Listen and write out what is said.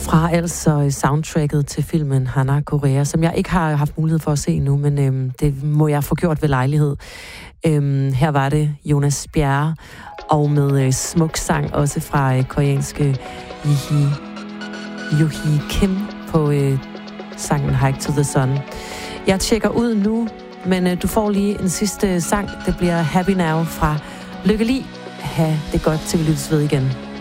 Fra altså soundtracket til filmen Hana Korea, som jeg ikke har haft mulighed for at se endnu, men det må jeg få gjort ved lejlighed. Her var det Jonas Bjerre, og med smuk sang også fra koreanske Yohi Kim på sangen Hike to the Sun. Jeg tjekker ud nu, men du får lige en sidste sang. Det bliver Happy Now fra Lykke Li. Ha' det godt, til vi lyttes ved igen.